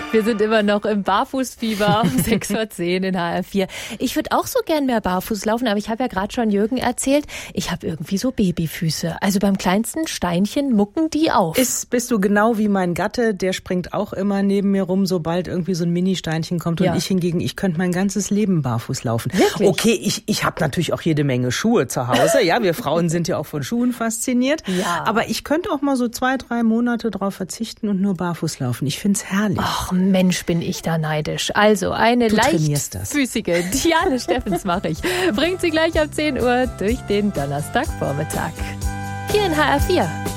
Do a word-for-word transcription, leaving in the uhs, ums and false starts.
Wir sind immer noch im Barfußfieber um sechs vor zehn in H R vier. Ich würde auch so gern mehr barfuß laufen, aber ich habe ja gerade schon Jürgen erzählt, ich habe irgendwie so Babyfüße. Also beim kleinsten Steinchen mucken die auf. Ist, bist du genau wie mein Gatte, der springt auch immer neben mir rum, sobald irgendwie so ein Mini-Steinchen kommt. Und ja. ich hingegen, ich könnte mein ganzes Leben barfuß laufen. Wirklich? Okay, ich, ich habe natürlich auch jede Menge Schuhe zu Hause. Ja, wir Frauen sind ja auch von Schuhen fasziniert. Ja. Aber ich könnte auch mal so zwei, drei Monate drauf verzichten und nur barfuß laufen. Ich find's herrlich. Ach Mensch, bin ich da neidisch. Also eine leichtfüßige Diane Steffens mache ich. Bringt sie gleich ab zehn Uhr durch den Donnerstagvormittag. Hier in H R vier.